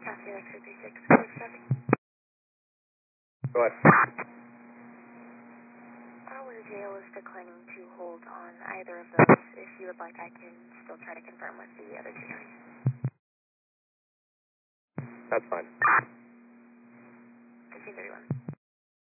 Copy, X-ray 36, code 7. Go ahead. Our jail is declining to hold on either of those. If you would like, I can still try to confirm with the other two counties. That's fine. 1531.